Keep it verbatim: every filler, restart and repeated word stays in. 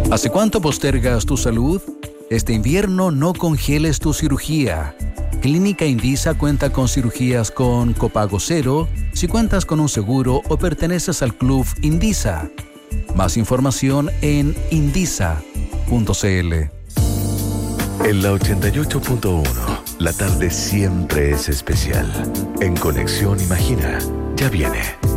¿Hace cuánto postergas tu salud? Este invierno no congeles tu cirugía. Clínica Indisa cuenta con cirugías con copago cero si cuentas con un seguro o perteneces al Club Indisa. Más información en indisa punto c l. En la ochenta y ocho punto uno, la tarde siempre es especial. En Conexión Imagina, ya viene.